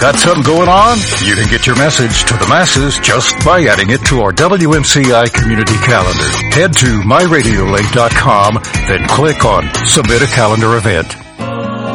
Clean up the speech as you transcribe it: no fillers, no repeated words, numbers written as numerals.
Got something going on? You can get your message to the masses just by adding it to our WMCI community calendar. Head to myradiolink.com, then click on Submit a Calendar Event.